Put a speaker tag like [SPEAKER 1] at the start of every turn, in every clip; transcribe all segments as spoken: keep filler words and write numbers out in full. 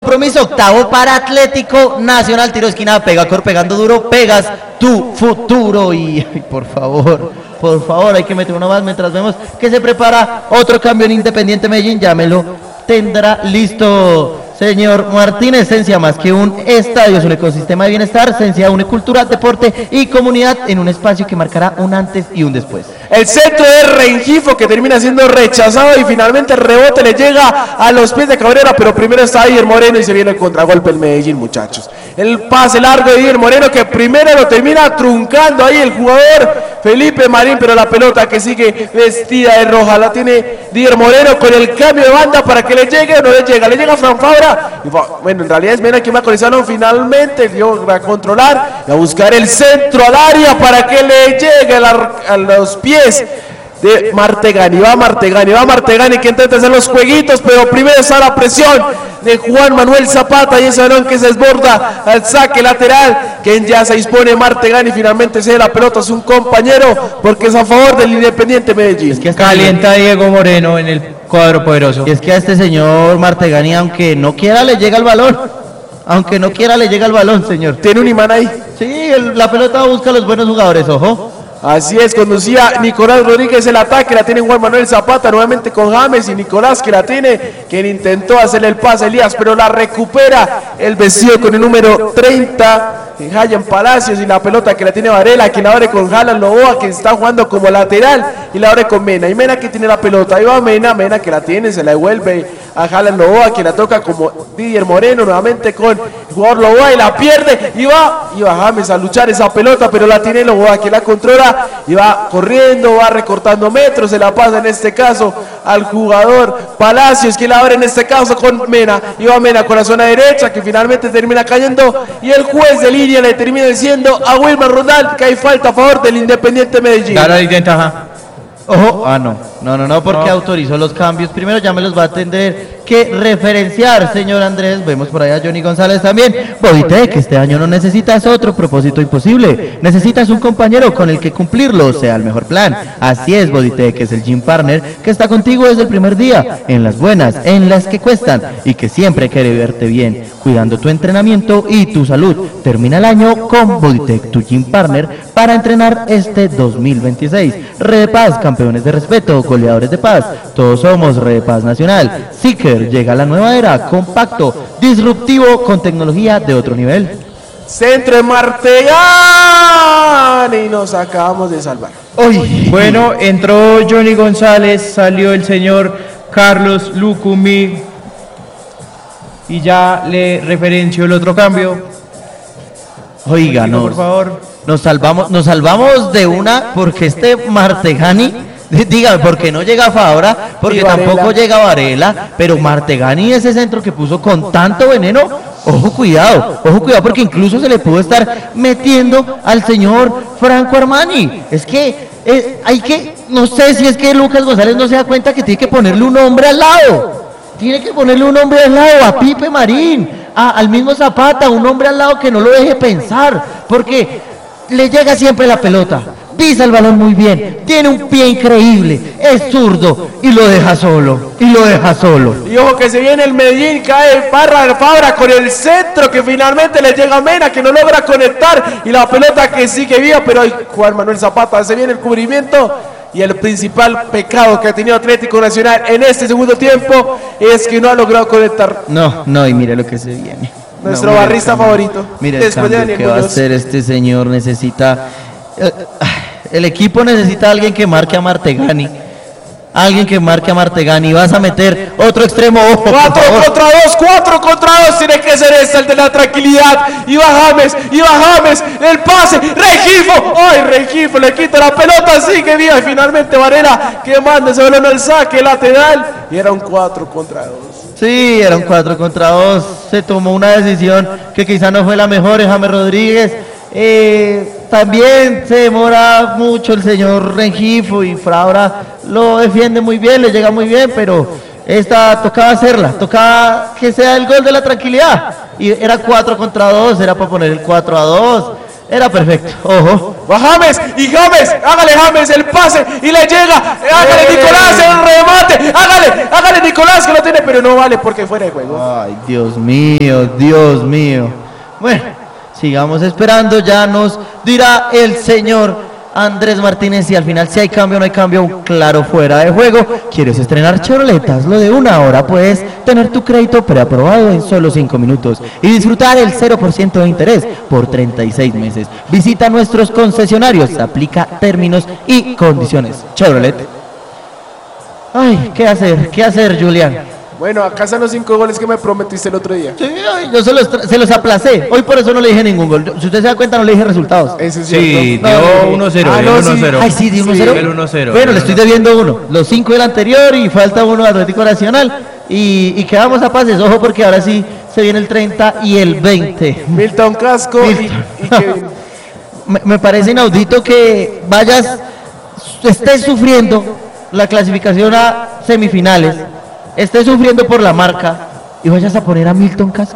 [SPEAKER 1] compromiso octavo para Atlético Nacional, tiro de esquina, Pegacor pegando duro, pegas tu futuro y ay, por favor, por favor, hay que meter uno más mientras vemos que se prepara otro cambio en Independiente Medellín, llámelo, tendrá listo. Señor Martínez, Sencia más que un estadio, es un ecosistema de bienestar, Sencia une cultura, deporte y comunidad en un espacio que marcará un antes y un después.
[SPEAKER 2] El centro de Rengifo que termina siendo rechazado y finalmente el rebote le llega a los pies de Cabrera, pero primero está Didier Moreno y se viene el contragolpe del Medellín, muchachos. El pase largo de Didier Moreno que primero lo termina truncando ahí el jugador Felipe Marín, pero la pelota que sigue vestida de roja la tiene Didier Moreno con el cambio de banda para que le llegue o no le llega, le llega a Fran Fabra. Y bueno, en realidad es Mena quien va a colizarlo finalmente, dio a controlar y a buscar el centro al área para que le llegue a, la, a los pies de Martegani. Va Martegani, va Martegani que intenta hacer los jueguitos, pero primero está la presión de Juan Manuel Zapata y ese balón que se desborda al saque lateral, que ya se dispone Martegani, finalmente se da la pelota a su compañero porque es a favor del Independiente Medellín.
[SPEAKER 3] Es que calienta Diego Moreno en el cuadro poderoso.
[SPEAKER 1] Y es que a este señor Martegani, aunque no quiera, le llega el balón. Aunque no quiera, le llega el balón, señor.
[SPEAKER 2] Tiene un imán ahí.
[SPEAKER 1] Sí, el, la pelota busca a los buenos jugadores, ojo.
[SPEAKER 2] Así es, conducía Nicolás Rodríguez el ataque, la tiene Juan Manuel Zapata nuevamente con James y Nicolás que la tiene, quien intentó hacerle el pase a Elías, pero la recupera el vestido con el número treinta, Hayan Palacios, y la pelota que la tiene Varela, que la abre con Jalan Loboa, que está jugando como lateral, y la abre con Mena, y Mena que tiene la pelota, ahí va Mena, Mena que la tiene, se la devuelve a Jalan Loboa, que la toca como Didier Moreno, nuevamente con el jugador Loboa, y la pierde, y va, y va James a luchar esa pelota, pero la tiene Loboa, que la controla, y va corriendo, va recortando metros, se la pasa en este caso al jugador Palacios, que la abre en este caso con Mena, y va Mena con la zona derecha, que finalmente termina cayendo, y el juez de línea le termina diciendo a Wilmar Rondal que hay falta a favor del Independiente Medellín.
[SPEAKER 3] Claro, hay ventaja.
[SPEAKER 1] Ojo, ah no, no, no, no, porque no autorizó los cambios, primero ya me los va a tener que referenciar, señor Andrés, vemos por allá a Johnny González también. Bodytech, este año no necesitas otro propósito imposible, necesitas un compañero con el que cumplirlo, sea el mejor plan, así es Bodytech, es el gym partner que está contigo desde el primer día, en las buenas, en las que cuestan, y que siempre quiere verte bien, cuidando tu entrenamiento y tu salud. Termina el año con Bodytech, tu gym partner, para entrenar este dos mil veintiséis. Red de Paz, campeones de respeto, goleadores de paz, todos somos Red de Paz Nacional. Seeker, llega la nueva era, compacto, disruptivo, con tecnología de otro nivel.
[SPEAKER 2] Centro de Martegani y nos acabamos de salvar.
[SPEAKER 3] Uy. Bueno, entró Johnny González, salió el señor Carlos Lucumí y ya le referenció el otro cambio.
[SPEAKER 1] Oiga, no, por favor. Nos salvamos, nos salvamos de una porque este Martegani, dígame, porque no llega Fabra, porque tampoco llega Varela, pero Martegani, ese centro que puso con tanto veneno, ojo cuidado, ojo cuidado, porque incluso se le pudo estar metiendo al señor Franco Armani. Es que eh, hay que, no sé si es que Lucas González no se da cuenta que tiene que ponerle un hombre al lado, tiene que ponerle un hombre al lado, a Pipe Marín, a, al mismo Zapata, un hombre al lado que no lo deje pensar, porque le llega siempre la pelota, pisa el balón muy bien, tiene un pie increíble, es zurdo y lo deja solo, y lo deja solo.
[SPEAKER 2] Y ojo que se viene el Medellín, cae Parra Fabra con el centro que finalmente le llega a Mena, que no logra conectar, y la pelota que sigue viva, pero hay Juan Manuel Zapata, se viene el cubrimiento. Y el principal pecado que ha tenido Atlético Nacional en este segundo tiempo es que no ha logrado conectar.
[SPEAKER 1] No, no, y mire lo que se viene.
[SPEAKER 2] Nuestro
[SPEAKER 1] no,
[SPEAKER 2] barrista favorito.
[SPEAKER 1] Mire el
[SPEAKER 2] Después
[SPEAKER 1] cambio
[SPEAKER 2] de
[SPEAKER 1] que va a hacer este señor, necesita... Eh, el equipo necesita a alguien que marque a Martegani. Alguien que marque a Martegani. Vas a meter otro extremo. Ojo,
[SPEAKER 2] cuatro contra dos, cuatro contra dos. Tiene que ser este el de la tranquilidad. Iba James, iba James. El pase. Rengifo. Ay, Rengifo le quita la pelota. Sigue viva. Y finalmente Varela que manda ese balón al saque lateral. Y era un cuatro contra dos.
[SPEAKER 1] Sí, era un cuatro contra dos. Se tomó una decisión que quizá no fue la mejor. James Rodríguez. Eh, también se demora mucho el señor Rengifo y Fabra lo defiende muy bien, le llega muy bien, pero esta tocaba hacerla, tocaba que sea el gol de la tranquilidad, y era cuatro contra dos, era para poner el cuatro a dos, Era perfecto, ojo.
[SPEAKER 2] Va James, y James, hágale James el pase, y le llega, hágale
[SPEAKER 1] Eh.
[SPEAKER 2] Nicolás el remate, hágale, hágale Nicolás que lo tiene, pero no vale porque fuera de juego.
[SPEAKER 1] Ay, Dios mío, Dios mío. Bueno, sigamos esperando, ya nos dirá el señor Andrés Martínez si al final si hay cambio o no hay cambio, un claro fuera de juego. ¿Quieres estrenar Chevrolet? Hazlo de una hora, puedes tener tu crédito preaprobado en solo cinco minutos y disfrutar el cero por ciento de interés por treinta y seis meses. Visita nuestros concesionarios, aplica términos y condiciones. Chevrolet. Ay, ¿qué hacer? ¿Qué hacer, Julián?
[SPEAKER 2] Bueno, acá están los cinco goles que me prometiste el otro día.
[SPEAKER 1] Sí, ay, yo se los, se los aplacé. Hoy por eso no le dije ningún gol. Si usted se da cuenta, no le dije resultados.
[SPEAKER 2] Eso es
[SPEAKER 3] Sí,
[SPEAKER 2] cierto.
[SPEAKER 3] dio uno cero.
[SPEAKER 1] Ah,
[SPEAKER 3] dio
[SPEAKER 1] no,
[SPEAKER 3] uno
[SPEAKER 1] sí.
[SPEAKER 3] cero.
[SPEAKER 1] Ay, sí, dio uno cero.
[SPEAKER 3] El uno cero.
[SPEAKER 1] Bueno, le estoy debiendo uno. Los cinco del anterior y falta uno de Atlético Nacional. Y, y quedamos a pases. Ojo, porque ahora sí se viene el treinta y el veinte.
[SPEAKER 2] Milton Casco y,
[SPEAKER 1] Milton.
[SPEAKER 2] y Kevin.
[SPEAKER 1] Me, me parece inaudito que vayas, estés sufriendo la clasificación a semifinales, estés sufriendo por la marca y vayas a poner a Milton Casco.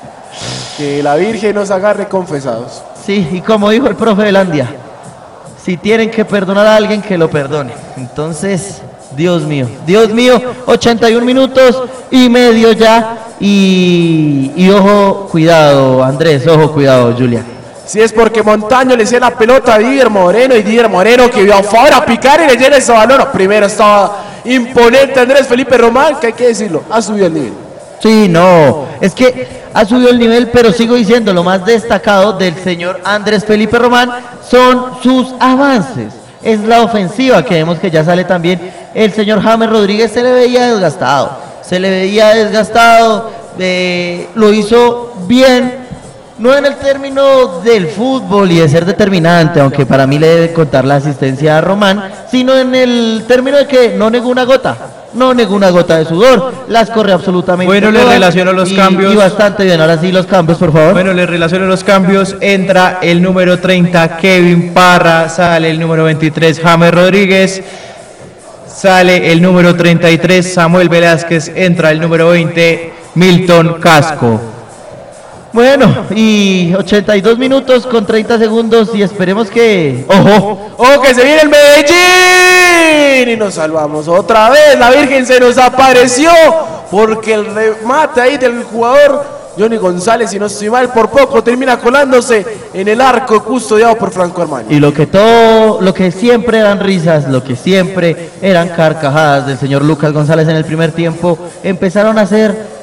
[SPEAKER 2] Que la Virgen nos agarre confesados.
[SPEAKER 1] Sí, y como dijo el profe de Landia, si tienen que perdonar a alguien, que lo perdone. Entonces, Dios mío, Dios mío, ochenta y un minutos y medio ya. Y, y ojo, cuidado, Andrés, ojo, cuidado, Julia.
[SPEAKER 2] Si es porque Montaño le hacía la pelota a Didier Moreno y Didier Moreno que vio afuera a picar y le llena ese balón. Primero estaba imponente Andrés Felipe Román, que hay que decirlo, ha subido el nivel.
[SPEAKER 1] Sí, no, es que ha subido el nivel, pero sigo diciendo, lo más destacado del señor Andrés Felipe Román son sus avances. Es la ofensiva que vemos que ya sale también. El señor James Rodríguez se le veía desgastado, se le veía desgastado, eh, lo hizo bien. No en el término del fútbol y de ser determinante, aunque para mí le debe contar la asistencia a Román, sino en el término de que no negó una gota, no negó una gota de sudor, las corre absolutamente
[SPEAKER 3] Bueno, le
[SPEAKER 1] todas,
[SPEAKER 3] relaciono los
[SPEAKER 1] y,
[SPEAKER 3] cambios.
[SPEAKER 1] y bastante bien. Ahora sí los cambios, por favor.
[SPEAKER 3] Bueno, les relaciono los cambios. Entra el número treinta, Kevin Parra. Sale el número veintitrés, James Rodríguez. Sale el número treinta y tres, Samuel Velázquez. Entra el número veinte, Milton Casco.
[SPEAKER 1] Bueno, y ochenta y dos minutos con treinta segundos y esperemos que... ¡Ojo!
[SPEAKER 2] ¡Oh, que se viene el Medellín! Y nos salvamos otra vez. La Virgen se nos apareció porque el remate ahí del jugador Johnny González, si no estoy mal, por poco termina colándose en el arco custodiado por Franco Armani.
[SPEAKER 1] Y lo que todo, lo que siempre eran risas, lo que siempre eran carcajadas del señor Lucas González en el primer tiempo, empezaron a hacer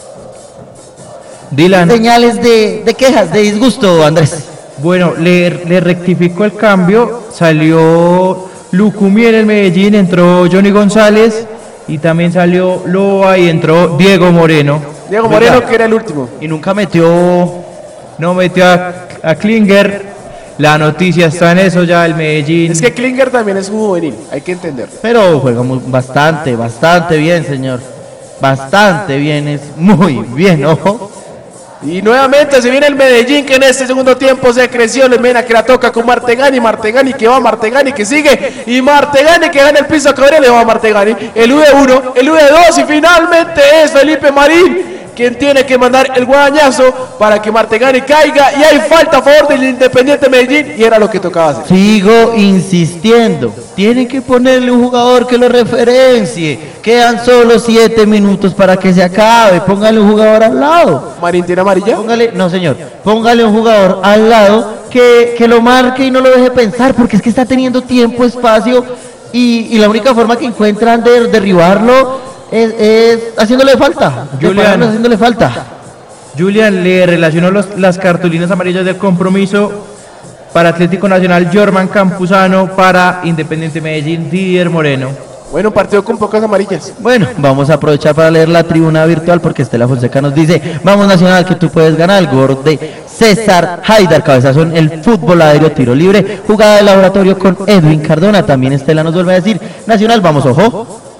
[SPEAKER 3] Dylan.
[SPEAKER 1] señales de, de quejas, de disgusto, Andrés.
[SPEAKER 3] Bueno, le, le rectificó el cambio. Salió Lucumí en el Medellín, entró Johnny González y también salió Loa y entró Diego Moreno.
[SPEAKER 2] Diego Moreno, que era el último.
[SPEAKER 1] Y nunca metió...
[SPEAKER 3] No metió a, a Klinger. La noticia está en eso ya, el Medellín.
[SPEAKER 2] Es que Klinger también es un juvenil, hay que entenderlo.
[SPEAKER 1] Pero juega muy- bastante, bastante bien, señor. Bastante bien, es muy bien, ojo.
[SPEAKER 2] Y nuevamente se viene el Medellín, que en este segundo tiempo se creció. Le Mena que la toca con Martegani, Martegani que va, Martegani que sigue, y Martegani que gana el piso a Cabrera, le va a Martegani, el U de uno, el U de dos, y finalmente es Felipe Marín quien tiene que mandar el guadañazo para que Martegani caiga, y hay falta a favor del Independiente Medellín, y era lo que tocaba hacer.
[SPEAKER 1] Sigo insistiendo, tienen que ponerle un jugador que lo referencie. Quedan solo siete minutos para que se acabe. Póngale un jugador al lado.
[SPEAKER 2] Marín tiene amarilla.
[SPEAKER 1] Póngale, no señor, póngale un jugador al lado que, que lo marque y no lo deje pensar, porque es que está teniendo tiempo, espacio, y, y la única forma que encuentran de derribarlo es, es haciéndole falta. de
[SPEAKER 3] Julián.
[SPEAKER 1] pararnos haciéndole falta.
[SPEAKER 3] Julian le relacionó los- las cartulinas amarillas del compromiso para Atlético Nacional, Jorman Campuzano, para Independiente Medellín, Didier Moreno.
[SPEAKER 2] Bueno, un partido con pocas amarillas.
[SPEAKER 1] Bueno, vamos a aprovechar para leer la tribuna virtual porque Estela Fonseca nos dice: vamos Nacional, que tú puedes ganar. El gol de César Haidar, cabezazo en el fútbol aéreo, tiro libre, jugada de laboratorio con Edwin Cardona. También Estela nos vuelve a decir: Nacional, vamos, ojo.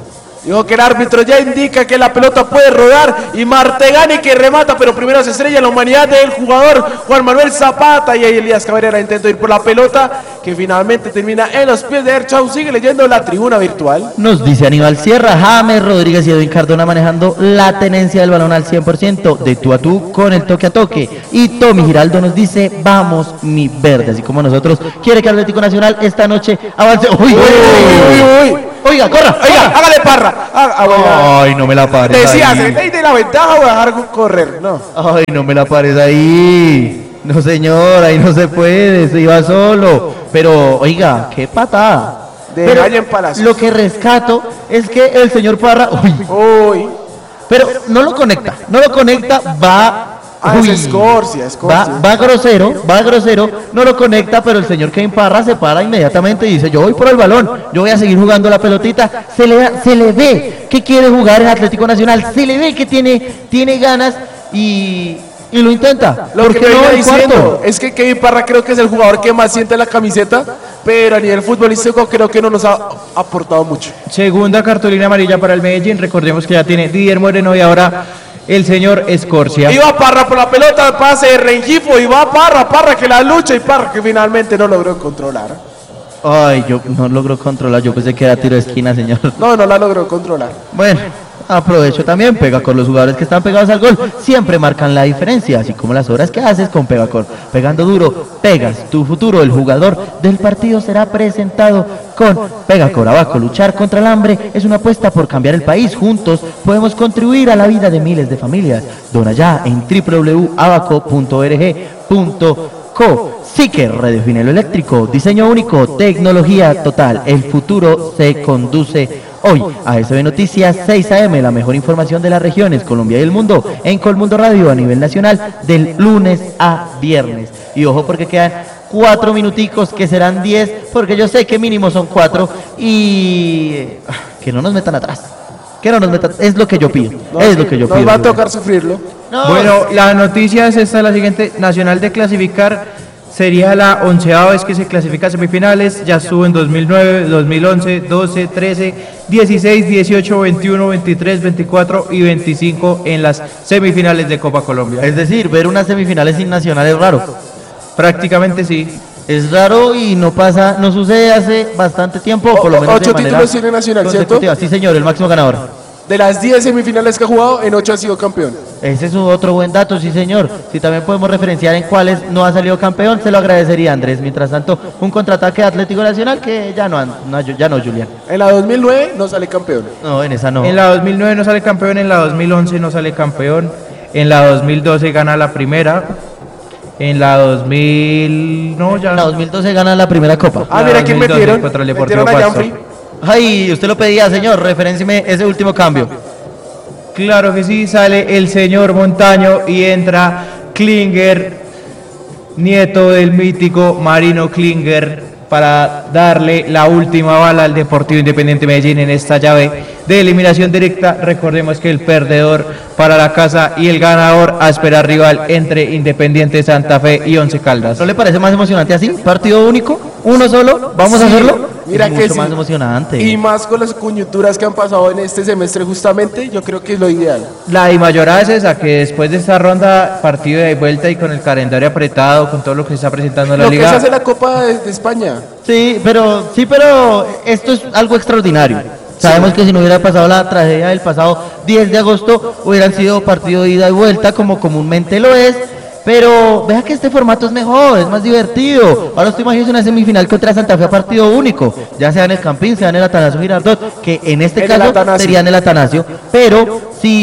[SPEAKER 2] Dijo que el árbitro ya indica que la pelota puede rodar y Martegani que remata, pero primero se estrella en la humanidad del jugador Juan Manuel Zapata y ahí Elías Cabrera intenta ir por la pelota que finalmente termina en los pies de Erchau. Sigue leyendo la tribuna virtual.
[SPEAKER 1] Nos dice Aníbal Sierra, James Rodríguez y Edwin Cardona manejando la tenencia del balón al cien por ciento, de tú a tú con el toque a toque. Y Tommy Giraldo nos dice, vamos mi verde, así como nosotros, quiere que Atlético Nacional esta noche avance. Uy, uy, uy, uy, uy. Oiga, corra,
[SPEAKER 2] oiga,
[SPEAKER 1] corra.
[SPEAKER 2] hágale Parra. Ah, ah, bueno.
[SPEAKER 1] Ay, no me la pares.
[SPEAKER 2] Decía,
[SPEAKER 1] ahí.
[SPEAKER 2] ¿se ley de la ventaja o dejar correr? No.
[SPEAKER 1] Ay, no me la pares ahí. No, señor, ahí no se puede, se iba solo. Pero, oiga, qué patada.
[SPEAKER 2] De
[SPEAKER 1] Pero
[SPEAKER 2] Valle en Palacios.
[SPEAKER 1] lo que rescato es que el señor Parra, uy,
[SPEAKER 2] Uy.
[SPEAKER 1] pero no lo conecta, no lo conecta, va.
[SPEAKER 2] Ah,
[SPEAKER 1] Uy,
[SPEAKER 2] es Escorcia, Escorcia.
[SPEAKER 1] Va, va grosero, va grosero, no lo conecta, pero el señor Kevin Parra se para inmediatamente y dice, yo voy por el balón, yo voy a seguir jugando la pelotita. Se le, da, se le ve que quiere jugar en Atlético Nacional, se le ve que tiene, tiene ganas y, y lo intenta.
[SPEAKER 2] Lo que
[SPEAKER 1] no
[SPEAKER 2] venía
[SPEAKER 1] el
[SPEAKER 2] diciendo
[SPEAKER 1] cuarto?
[SPEAKER 2] es que Kevin Parra creo que es el jugador que más siente la camiseta, pero a nivel futbolístico creo que no nos ha aportado mucho.
[SPEAKER 3] Segunda cartulina amarilla para el Medellín. Recordemos que ya tiene Didier Moreno y ahora el señor Escorcia.
[SPEAKER 2] Iba Parra por la pelota, pase de Rengifo, y va Parra, Parra que la lucha y Parra que finalmente no logró controlar.
[SPEAKER 1] Ay, yo no logro controlar, yo pensé que era tiro de esquina, señor.
[SPEAKER 2] No, no la logró controlar.
[SPEAKER 1] Bueno, aprovecho también, Pegacor, los jugadores que están pegados al gol siempre marcan la diferencia, así como las obras que haces con Pegacor. Pegando duro, pegas tu futuro. El jugador del partido será presentado con Pegacor. Abaco, luchar contra el hambre es una apuesta por cambiar el país. Juntos podemos contribuir a la vida de miles de familias. Dona ya en w w w punto abaco punto org punto co. Siker, redefine lo eléctrico, diseño único, tecnología total. El futuro se conduce hoy. A S B Noticias seis a eme, la mejor información de las regiones, Colombia y el mundo, en Colmundo Radio a nivel nacional, del lunes a viernes. Y ojo porque quedan cuatro minuticos, que serán diez, porque yo sé que mínimo son cuatro, y que no nos metan atrás. Que no nos metan, es lo que yo pido,
[SPEAKER 2] No,
[SPEAKER 1] es
[SPEAKER 2] sí,
[SPEAKER 1] lo que yo
[SPEAKER 2] nos
[SPEAKER 1] pido.
[SPEAKER 2] va a tocar sufrirlo.
[SPEAKER 1] No,
[SPEAKER 3] Bueno, la noticia es esta, la siguiente. Nacional de clasificar sería la onceava vez que se clasifica a semifinales. Ya estuvo en dos mil nueve, dos mil once, doce, trece, dieciséis, dieciocho, veintiuno, veintitrés, veinticuatro y veinticinco en las semifinales de Copa Colombia.
[SPEAKER 1] es decir, ver unas semifinales sin Nacional es raro.
[SPEAKER 3] Prácticamente sí.
[SPEAKER 1] Es raro y no pasa, no sucede hace bastante tiempo, o por lo
[SPEAKER 2] O-
[SPEAKER 1] menos
[SPEAKER 2] ocho
[SPEAKER 1] de manera
[SPEAKER 2] títulos tiene Nacional, ¿cierto?
[SPEAKER 1] consecutiva. Sí, señor, el máximo ganador.
[SPEAKER 2] De las diez semifinales que ha jugado, en ocho ha sido campeón.
[SPEAKER 1] Ese es otro buen dato, sí, señor. Si también podemos referenciar en cuáles no ha salido campeón, se lo agradecería, Andrés. Mientras tanto, un contraataque de Atlético Nacional que ya no, han- no ya no, Julián.
[SPEAKER 2] En la dos mil nueve no sale campeón.
[SPEAKER 1] No, en esa no.
[SPEAKER 3] En la dos mil nueve no sale campeón, en la dos mil once no sale campeón, en la dos mil doce gana la primera, en la dos mil... no, ya...
[SPEAKER 1] En la dos mil doce gana la primera copa.
[SPEAKER 2] Ah, mira quién
[SPEAKER 3] dos mil doce
[SPEAKER 2] metieron.
[SPEAKER 3] contra el Deportivo
[SPEAKER 2] Metieron a
[SPEAKER 3] Pasto.
[SPEAKER 2] Janfrey.
[SPEAKER 1] Ay, usted lo pedía, señor, referencime ese último cambio.
[SPEAKER 3] Claro que sí, sale el señor Montaño y entra Klinger, nieto del mítico Marino Klinger, para darle la última bala al Deportivo Independiente Medellín en esta llave de eliminación directa. Recordemos que el perdedor para la casa y el ganador a esperar rival entre Independiente Santa Fe y Once Caldas.
[SPEAKER 1] ¿No le parece más emocionante así? ¿Partido único? ¿Uno solo? ¿Vamos a
[SPEAKER 2] Sí,
[SPEAKER 1] hacerlo?
[SPEAKER 2] Mira
[SPEAKER 1] Es
[SPEAKER 2] que
[SPEAKER 1] mucho
[SPEAKER 2] sí.
[SPEAKER 1] más emocionante.
[SPEAKER 2] Y más con las coyunturas que han pasado en este semestre justamente, yo creo que es lo ideal.
[SPEAKER 3] La I mayorada es esa, que después de esta ronda, partido de vuelta y con el calendario apretado, con todo lo que se está presentando en la
[SPEAKER 2] Lo que se
[SPEAKER 3] liga,
[SPEAKER 2] hace la Copa de, de España.
[SPEAKER 1] Sí, pero sí, pero esto es algo extraordinario. Sabemos que si no hubiera pasado la tragedia del pasado diez de agosto, hubieran sido partido de ida y vuelta, como comúnmente lo es. Pero vea que este formato es mejor, es más divertido. Ahora usted imagina una semifinal contra Santa Fe a partido único, ya sea en el Campín, sea en el Atanasio Girardot, que en este
[SPEAKER 2] En el
[SPEAKER 1] caso
[SPEAKER 2] Atanasio.
[SPEAKER 1] sería en el Atanasio. Pero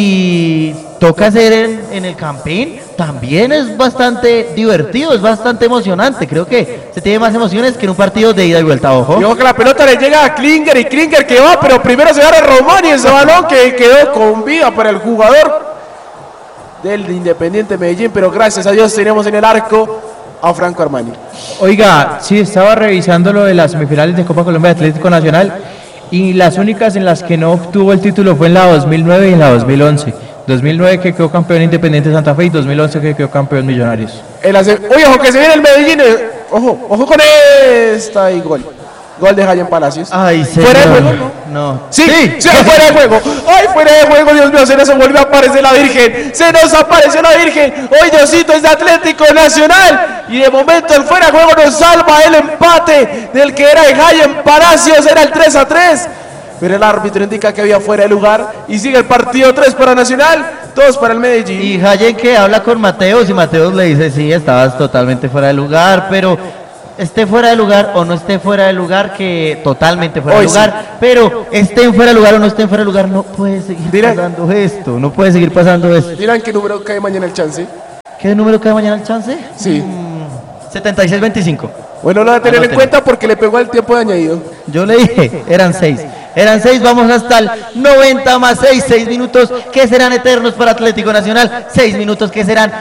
[SPEAKER 1] si toca hacer en, en el Campín, también es bastante divertido, es bastante emocionante. Creo que se tiene más emociones que en un partido de ida y vuelta, ojo.
[SPEAKER 2] Y ojo que la pelota le llega a Klinger y Klinger que va, pero primero se agarra Román y ese balón que quedó con vida para el jugador del Independiente Medellín, pero gracias a Dios tenemos en el arco a Franco Armani.
[SPEAKER 3] oiga, sí, estaba revisando lo de las semifinales de Copa Colombia de Atlético Nacional y las únicas en las que no obtuvo el título fue en la dos mil nueve y en la dos mil once. dos mil nueve que quedó campeón Independiente Santa Fe y dos mil once que quedó campeón Millonarios.
[SPEAKER 2] El hace- Uy, ojo que se viene el Medellín. eh, Ojo, ojo con esta y gol. Gol de Jayen Palacios.
[SPEAKER 1] Ay, señor.
[SPEAKER 2] ¿Fuera de juego?
[SPEAKER 1] No.
[SPEAKER 2] Sí, sí, sí, fuera de juego. Ay, fuera de juego, Dios mío, se nos volvió a aparecer la Virgen. Se nos apareció la Virgen. Hoy Diosito es de Atlético Nacional. Y de momento el fuera de juego nos salva el empate del que era de Jayen Palacios. Era el tres a tres. Pero el árbitro indica que había fuera de lugar. Y sigue el partido, tres para Nacional, dos para el Medellín.
[SPEAKER 1] Y Jayen que habla con Mateos y Mateos le dice, sí, estabas totalmente fuera de lugar, pero esté fuera de lugar o no esté fuera de lugar, que totalmente fuera de
[SPEAKER 2] Hoy
[SPEAKER 1] lugar,
[SPEAKER 2] sí.
[SPEAKER 1] pero estén fuera de lugar o no estén fuera de lugar, no puede seguir
[SPEAKER 2] Dirán-
[SPEAKER 1] pasando esto, no puede seguir pasando esto.
[SPEAKER 2] Dirán qué número cae mañana el chance.
[SPEAKER 1] ¿Qué número cae mañana el chance?
[SPEAKER 2] Sí.
[SPEAKER 1] setenta y seis veinticinco.
[SPEAKER 2] Bueno, lo voy a tener en
[SPEAKER 1] Anótenlo.
[SPEAKER 2] cuenta porque le pegó al tiempo de añadido.
[SPEAKER 1] Yo le dije, eran seis. Eran seis, vamos hasta el noventa más seis, seis minutos que serán eternos para Atlético Nacional, seis minutos que serán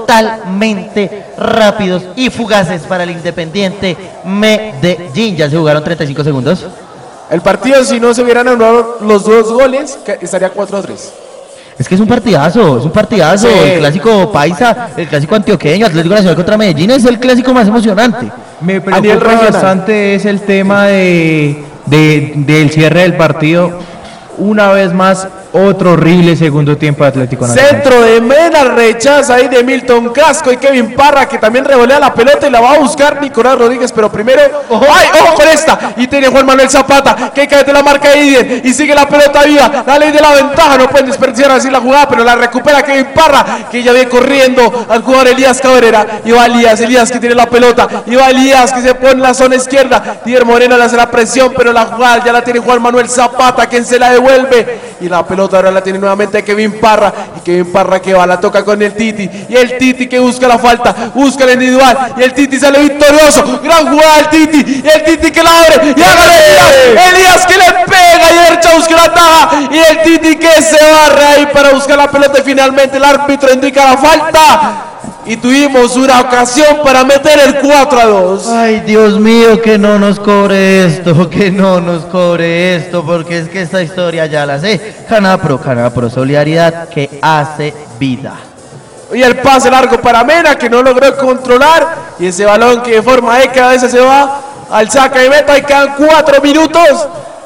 [SPEAKER 1] totalmente rápidos y fugaces para el Independiente Medellín. Ya se jugaron treinta y cinco segundos.
[SPEAKER 2] El partido, si no se hubieran anulado los dos goles, que- estaría cuatro a tres.
[SPEAKER 1] Es que es un partidazo, es un partidazo.
[SPEAKER 2] Sí.
[SPEAKER 1] El clásico paisa, el clásico antioqueño, Atlético Nacional contra Medellín es el clásico más emocionante.
[SPEAKER 3] Me
[SPEAKER 2] nivel
[SPEAKER 3] preocupa
[SPEAKER 2] regional.
[SPEAKER 3] bastante es el tema de, de- del cierre del partido. Una vez más, otro horrible segundo tiempo de Atlético Nacional.
[SPEAKER 2] Centro de Mena, rechaza ahí de Milton Casco y Kevin Parra, que también revolea la pelota y la va a buscar Nicolás Rodríguez, pero primero, ¡ay, ojo con esta! Y tiene Juan Manuel Zapata, que cae de la marca de Idier y sigue la pelota viva, la ley de la ventaja, no pueden desperdiciar así la jugada, pero la recupera Kevin Parra, que ya viene corriendo al jugador Elías Cabrera, y va Elías, Elías que tiene la pelota, y va Elías que se pone en la zona izquierda, Dier Moreno le hace la presión, pero la jugada ya la tiene Juan Manuel Zapata, quien se la devuelve, y la pelota ahora la tiene nuevamente Kevin Parra, y Kevin Parra que va, la toca con el Titi, y el Titi que busca la falta, busca el individual, y el Titi sale victorioso, gran jugada del Titi, y el Titi que la abre, y hágale Elías, Elías que le pega, y Erchaus que la ataja, y el Titi que se barre ahí para buscar la pelota, y finalmente el árbitro indica la falta, y tuvimos una ocasión para meter el cuatro a dos.
[SPEAKER 1] Ay, Dios mío, que no nos cobre esto, que no nos cobre esto, porque es que esta historia ya la sé. Canapro, Canapro, solidaridad que hace vida.
[SPEAKER 2] Y el pase largo para Mena, que no logró controlar, y ese balón que de forma eca a veces se va al saca de meta, y quedan cuatro minutos.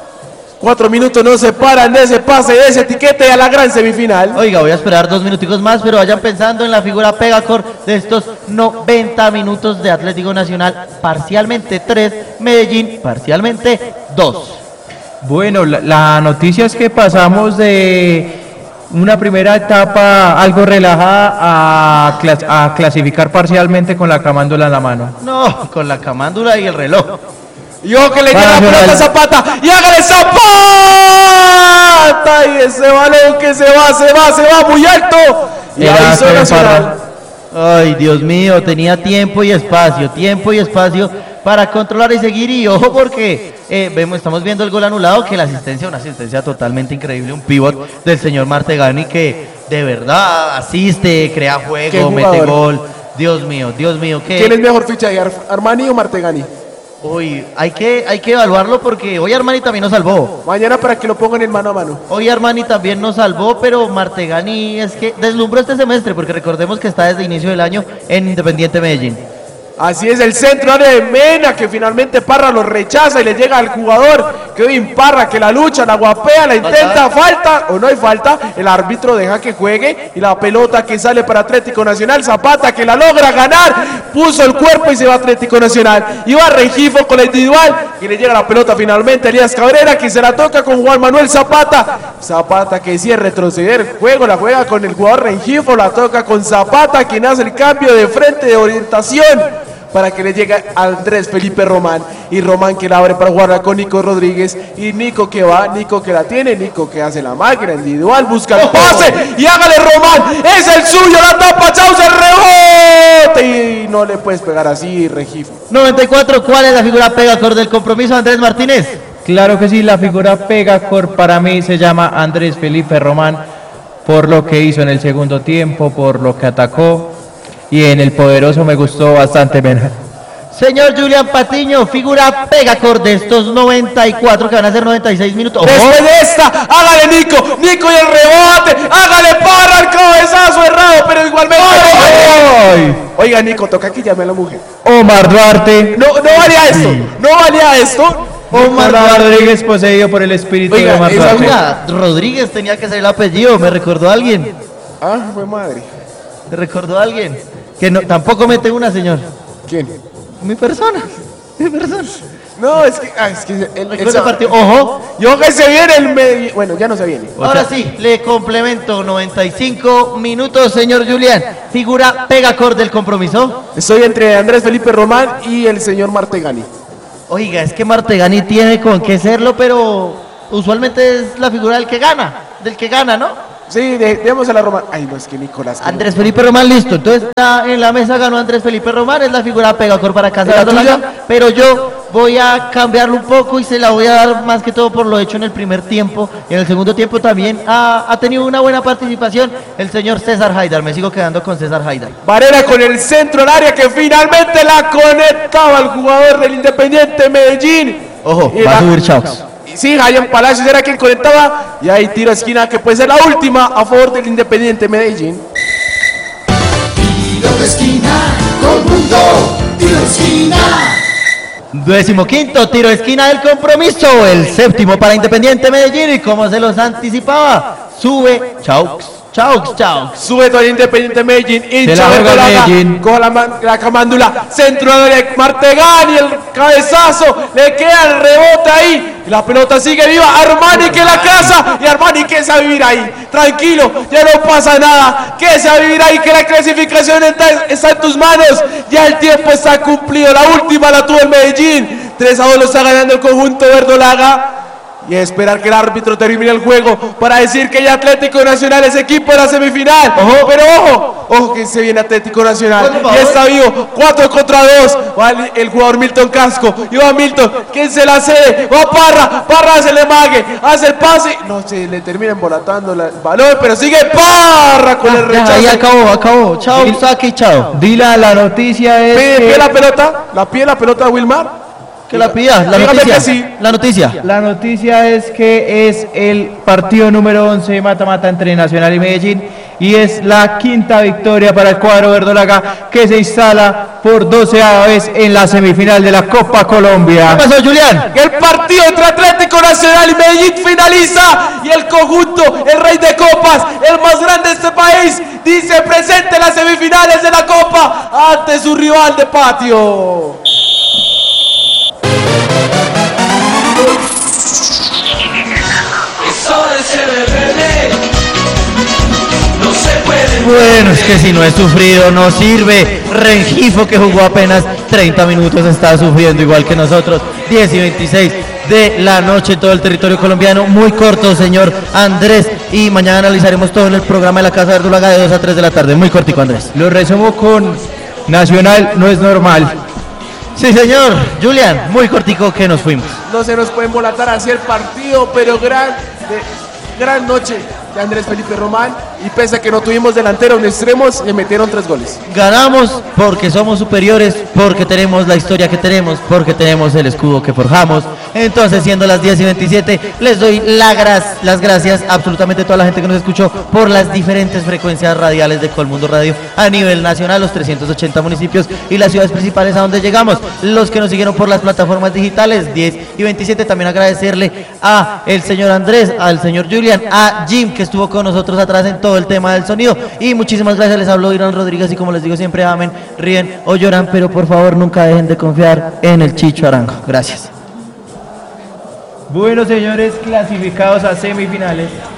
[SPEAKER 2] Cuatro minutos no se paran de ese pase, de ese etiquete a la gran semifinal.
[SPEAKER 1] Oiga, voy a esperar dos minuticos más, pero vayan pensando en la figura Pegacor de estos noventa minutos de Atlético Nacional, parcialmente tres, Medellín, parcialmente dos.
[SPEAKER 3] Bueno, la, la noticia es que pasamos de una primera etapa algo relajada a, clas- a clasificar parcialmente con la camándola en la mano.
[SPEAKER 1] No, con la camándula y el reloj.
[SPEAKER 2] Y ojo que le
[SPEAKER 3] Va,
[SPEAKER 2] llega la pelota a
[SPEAKER 3] Nacional.
[SPEAKER 2] Zapata, y hágale Zapata, y ese balón que se va, se va, se va muy alto. Y
[SPEAKER 3] Era
[SPEAKER 2] ahí hizo
[SPEAKER 3] Kevin
[SPEAKER 2] Nacional.
[SPEAKER 1] Ay, Dios mío, tenía tiempo y espacio, tiempo y espacio para controlar y seguir. Y ojo porque eh, vemos, estamos viendo el gol anulado, que la asistencia, una asistencia totalmente increíble, un pivot del señor Martegani que de verdad asiste, crea
[SPEAKER 2] Qué
[SPEAKER 1] juego,
[SPEAKER 2] jugador.
[SPEAKER 1] mete gol. Dios mío, Dios mío,
[SPEAKER 2] ¿Quién es
[SPEAKER 1] que
[SPEAKER 2] mejor ficha de Ar- Armani o Martegani?
[SPEAKER 1] hoy hay que, hay que evaluarlo porque hoy Armani también nos salvó.
[SPEAKER 2] Mañana para que lo pongan en mano a mano.
[SPEAKER 1] Hoy Armani también nos salvó, pero Martegani es que deslumbró este semestre, porque recordemos que está desde inicio del año en Independiente Medellín.
[SPEAKER 2] Así es, el centro área de Mena, que finalmente Parra lo rechaza y le llega al jugador Kevin Parra, que la lucha, la guapea, la intenta, falta o no hay falta, el árbitro deja que juegue y la pelota que sale para Atlético Nacional, Zapata que la logra ganar, puso el cuerpo y se va Atlético Nacional, y va Rengifo con la individual y le llega la pelota finalmente a Elías Cabrera, que se la toca con Juan Manuel Zapata, Zapata que decide retroceder el juego, la juega con el jugador Rengifo, la toca con Zapata, quien hace el cambio de frente de orientación para que le llegue a Andrés Felipe Román, y Román que la abre para jugarla con Nico Rodríguez, y Nico que va, Nico que la tiene, Nico que hace la máquina individual, busca el pase, y hágale Román, es el suyo, la tapa, chau, se rebote, y no le puedes pegar así, Regifo.
[SPEAKER 1] noventa y cuatro, ¿cuál es la figura Pegacor del compromiso, Andrés Martínez?
[SPEAKER 3] Claro que sí, la figura Pegacor para mí se llama Andrés Felipe Román, por lo que hizo en el segundo tiempo, por lo que atacó, y en el poderoso me gustó bastante Mena.
[SPEAKER 1] Señor Julián Patiño, figura Pegacor de estos noventa y cuatro que van a ser noventa y seis minutos. ¡Ojo!
[SPEAKER 2] Después de esta, hágale Nico, Nico y el rebote, hágale Parra, el cabezazo errado, pero igualmente.
[SPEAKER 3] ¡Ay!
[SPEAKER 2] Oiga Nico, toca que llame a la mujer.
[SPEAKER 3] Omar Duarte.
[SPEAKER 2] No, no valía esto, no valía esto.
[SPEAKER 3] Omar Rodríguez, poseído por el espíritu
[SPEAKER 2] Oiga,
[SPEAKER 3] de Omar
[SPEAKER 2] esa-
[SPEAKER 3] Duarte.
[SPEAKER 1] Oiga, Rodríguez tenía que ser el apellido, me recordó a alguien.
[SPEAKER 2] Ah, fue madre.
[SPEAKER 1] Me recordó a alguien. Que no, tampoco mete una, señor.
[SPEAKER 2] ¿Quién?
[SPEAKER 1] Mi persona. Mi persona.
[SPEAKER 2] No, es que, ah, es que el, el,
[SPEAKER 1] Recuerda el partido. Ojo.
[SPEAKER 2] Yo que se viene el medio. Bueno, ya no se viene.
[SPEAKER 1] Ahora sí, le complemento noventa y cinco minutos, señor Julián. Figura pegacor del compromiso.
[SPEAKER 2] Estoy entre Andrés Felipe Román y el señor Martegani.
[SPEAKER 1] Oiga, es que Martegani tiene con qué serlo, pero usualmente es la figura del que gana. Del que gana, ¿no?
[SPEAKER 2] Sí, de- demos a la Román. Ay, no, es que Nicolás. que
[SPEAKER 1] Andrés Felipe Román, listo. Entonces está en la mesa ganó Andrés Felipe Román, es la figura pegacor para Casa
[SPEAKER 2] ¿Y la
[SPEAKER 1] Verdolaga,
[SPEAKER 2] tuya?
[SPEAKER 1] pero yo voy a cambiarlo un poco y se la voy a dar más que todo por lo hecho en el primer tiempo. Y en el segundo tiempo también ha, ha tenido una buena participación el señor César Haidar. Me sigo quedando con César Haidar.
[SPEAKER 2] Varela con el centro al área que finalmente la conectaba al jugador del Independiente Medellín.
[SPEAKER 1] Ojo,
[SPEAKER 2] Y
[SPEAKER 1] va
[SPEAKER 2] la-
[SPEAKER 1] a subir Chaux.
[SPEAKER 2] y Sí, Jayan Palacios era quien conectaba. Y ahí tiro a esquina que puede ser la última a favor del Independiente Medellín.
[SPEAKER 4] Tiro de esquina, todo el mundo, tiro de esquina.
[SPEAKER 1] Décimo quinto tiro de esquina del compromiso, el séptimo para Independiente Medellín y como se los anticipaba, sube Chaux, Chaux, Chaux.
[SPEAKER 2] Sube todo el Independiente Medellín.
[SPEAKER 3] Se
[SPEAKER 2] Hincha
[SPEAKER 3] la juega
[SPEAKER 2] verdolaga,
[SPEAKER 3] Medellín.
[SPEAKER 2] con la, man- la camándula. Centro de Martegani, el cabezazo. Le queda el rebote ahí. Y la pelota sigue viva. Armani que la casa. Y Armani que se va a vivir ahí. Tranquilo, ya no pasa nada. Que se va a vivir ahí. Que la clasificación está, está en tus manos. Ya el tiempo está cumplido. La última la tuvo el Medellín. tres a dos lo está ganando el conjunto verdolaga. Y a esperar que el árbitro termine el juego para decir que ya Atlético Nacional es equipo de la semifinal. Ojo, pero ojo, ojo que se viene Atlético Nacional.
[SPEAKER 1] Por favor.
[SPEAKER 2] Y está vivo, cuatro contra dos. Va el, el jugador Milton Casco. Y va Milton, ¿quién se la cede? Va Parra, Parra hace el mague, hace el pase. No se le termina embolatando la- el balón, pero sigue Parra con el
[SPEAKER 1] Ya,
[SPEAKER 2] rechazo.
[SPEAKER 1] ahí acabó, acabó. Chao, saque y chao.
[SPEAKER 3] Dila, la noticia es
[SPEAKER 2] Pide, pide
[SPEAKER 3] que
[SPEAKER 2] la pelota, la pide la pelota a Wilmar.
[SPEAKER 1] Que la pida, la
[SPEAKER 2] Dígame
[SPEAKER 1] noticia.
[SPEAKER 2] que sí.
[SPEAKER 1] La noticia.
[SPEAKER 3] La noticia es que es el partido número once de mata-mata entre Nacional y Medellín y es la quinta victoria para el cuadro verdolaga que se instala por doceava vez en la semifinal de la Copa
[SPEAKER 1] ¿Qué
[SPEAKER 3] Colombia.
[SPEAKER 1] pasó, Julián?
[SPEAKER 2] El partido entre Atlético Nacional y Medellín finaliza y el conjunto, el rey de copas, el más grande de este país, dice presente en las semifinales de la Copa ante su rival de patio.
[SPEAKER 4] No se puede.
[SPEAKER 1] Bueno, es que si no es sufrido no sirve. Rengifo que jugó apenas treinta minutos está sufriendo igual que nosotros. diez y veintiséis de la noche en todo el territorio colombiano. Muy corto, señor Andrés. Y mañana analizaremos todo en el programa de la Casa Verdolaga de dos a tres de la tarde. Muy cortico, Andrés.
[SPEAKER 3] Lo resumo con Nacional no es normal.
[SPEAKER 1] Sí, señor. Julián, muy cortico que nos fuimos.
[SPEAKER 2] No se nos puede embolatar hacia el partido, pero gran, de- gran noche de Andrés Felipe Román. Y pese a que no tuvimos delantero en extremos, le metieron tres goles.
[SPEAKER 1] Ganamos porque somos superiores, porque tenemos la historia que tenemos, porque tenemos el escudo que forjamos. Entonces, siendo las diez y veintisiete, les doy la gras- las gracias a absolutamente toda la gente que nos escuchó por las diferentes frecuencias radiales de Colmundo Radio a nivel nacional, los trescientos ochenta municipios y las ciudades principales a donde llegamos. Los que nos siguieron por las plataformas digitales, diez y veintisiete, también agradecerle a el señor Andrés, al señor Julián, a Jim, que estuvo con nosotros atrás en todo el tema del sonido. Y muchísimas gracias, les habló Irán Rodríguez y como les digo siempre, amen, ríen o lloran, pero por favor nunca dejen de confiar en el Chicho Arango. Gracias.
[SPEAKER 3] Bueno, señores, clasificados a semifinales.